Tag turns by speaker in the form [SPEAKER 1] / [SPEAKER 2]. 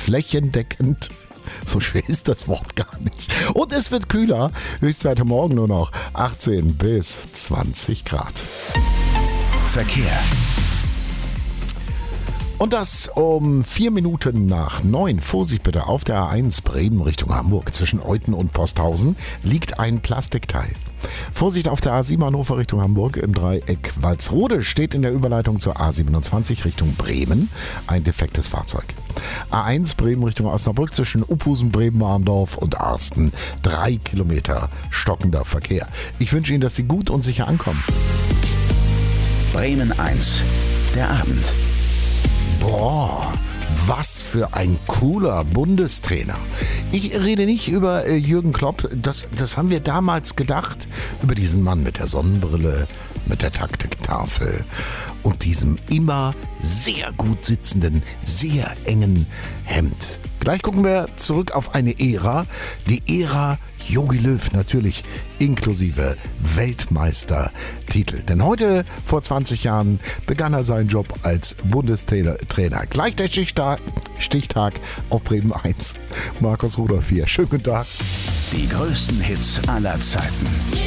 [SPEAKER 1] flächendeckend. So schwer ist das Wort gar nicht. Und es wird kühler. Höchstwerte morgen nur noch 18 bis 20 Grad.
[SPEAKER 2] Verkehr.
[SPEAKER 1] Und das um 4 Minuten nach 9. Vorsicht bitte, auf der A1 Bremen Richtung Hamburg zwischen Euthen und Posthausen liegt ein Plastikteil. Vorsicht auf der A7 Hannover Richtung Hamburg im Dreieck Walsrode steht in der Überleitung zur A27 Richtung Bremen ein defektes Fahrzeug. A1 Bremen Richtung Osnabrück zwischen Uphusen, Bremen-Arndorf und Arsten 3 Kilometer stockender Verkehr. Ich wünsche Ihnen, dass Sie gut und sicher ankommen.
[SPEAKER 2] Bremen 1, der Abend.
[SPEAKER 1] Boah, was für ein cooler Bundestrainer. Ich rede nicht über Jürgen Klopp, das haben wir damals gedacht, über diesen Mann mit der Sonnenbrille, mit der Taktiktafel und diesem immer sehr gut sitzenden, sehr engen Hemd. Gleich gucken wir zurück auf eine Ära, die Ära Jogi Löw natürlich, inklusive Weltmeistertitel. Denn heute, vor 20 Jahren, begann er seinen Job als Bundestrainer. Gleich der Stichtag auf Bremen 1. Markus Rudolph hier. Schönen guten Tag.
[SPEAKER 2] Die größten Hits aller Zeiten.